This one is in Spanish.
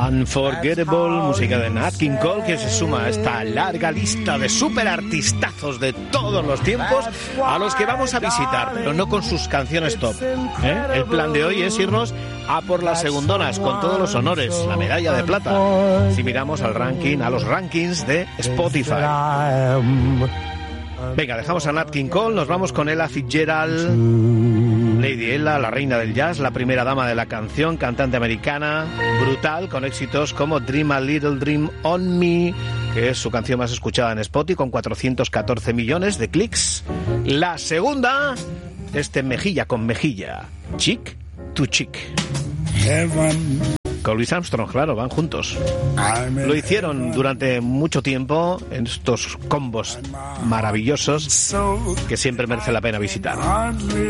Unforgettable, música de Nat King Cole, que se suma a esta larga lista de superartistazos de todos los tiempos a los que vamos a visitar, pero no con sus canciones top. El plan de hoy es irnos a por las segundonas, con todos los honores, la medalla de plata, si miramos al ranking, a los rankings de Spotify. Venga, dejamos a Nat King Cole, nos vamos con Ella Fitzgerald, Lady Ella, la reina del jazz, la primera dama de la canción, cantante americana, brutal, con éxitos como Dream a Little Dream on Me, que es su canción más escuchada en Spotify, con 414 millones de clics. La segunda, mejilla con mejilla, Chick to Chick. Con Louis Armstrong, claro, van juntos. Lo hicieron durante mucho tiempo en estos combos maravillosos que siempre merece la pena visitar.